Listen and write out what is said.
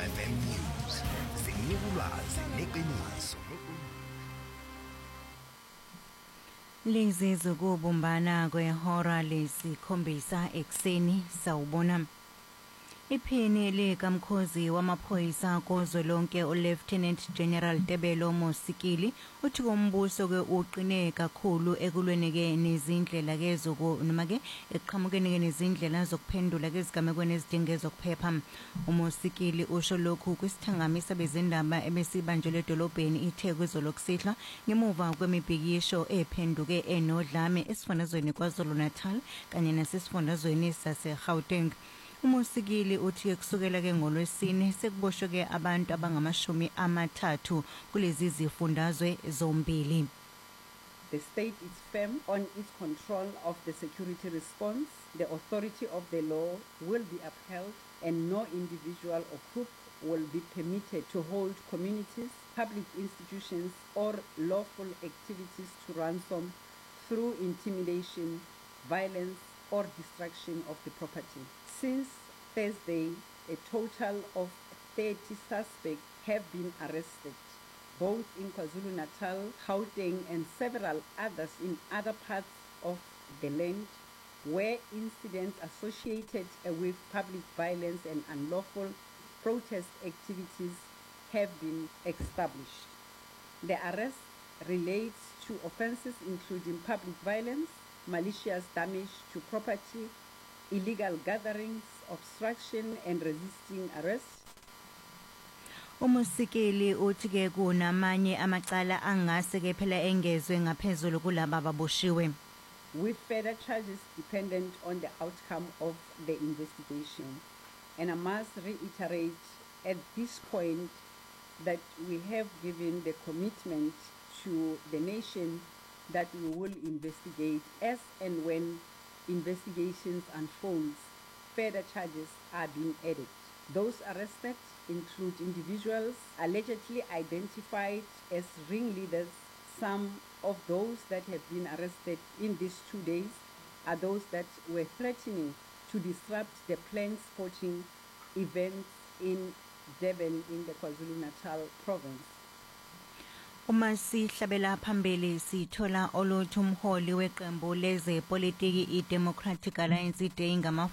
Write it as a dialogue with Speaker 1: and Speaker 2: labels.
Speaker 1: FM News. Sinika ulwazi neqiniso.
Speaker 2: Lezi zokubumbana kwehora lesikhombisa ekseni sawubona. Iphini likaMkhozi wamaphoyisa kozwelonke uLieutenant General Tebelo Mosikili uthi umbuso ke uqine kakhulu ekulweneke nezindlela ke noma ke eqhamukeni nezindlela zokuphendula ke izigamekweni ezidinge zokuphepha. uMosikili usho lokhu kwisithangamisa bezindaba ebesibanjelwe edolobheni iTheku izolokusihla ngemuva kwemibhikisho ephenduke enodlame esifundazweni KwaZulu-Natal kanye nasesifundazweni saseGauteng. uMosikili uthi kusukela ke ngolwesine sekuboshwe ke abantu abangama-30 kulezi zifundazwe zombili.
Speaker 3: The state is firm on its control of the security response. The authority of the law will be upheld and no individual or group will be permitted to hold communities, public institutions or lawful activities to ransom through intimidation, violence or destruction of the property. Since Thursday, a total of 30 suspects have been arrested, both in KwaZulu-Natal, Gauteng and several others in other parts of the land, where incidents associated with public violence and unlawful protest activities have been established. The arrest relates to offences including public violence, malicious damage to property, illegal gatherings, obstruction and resisting arrest.
Speaker 2: uMosikili uthi ke kunamanye amacala angase ke phela engezwe ngaphezulu kulaba ababoshiwe.
Speaker 3: With further charges dependent on the outcome of the investigation. And I must reiterate at this point that we have given the commitment to the nation that we will investigate as and when investigations unfolds, further charges are being added. Those arrested include individuals allegedly identified as ringleaders. Some of those that have been arrested in these 2 days are those that were threatening to disrupt the planned sporting events in Durban in the KwaZulu-Natal province.
Speaker 2: Uma sihlabela phambili sithola oluthu umholi weqembu lezepolitiki iDemocratic Alliance idengama